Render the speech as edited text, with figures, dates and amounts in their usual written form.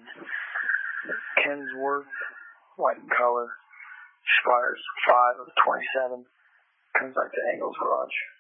Kensworth, white in color. Expires 5 of 27. Comes back to Angles Garage.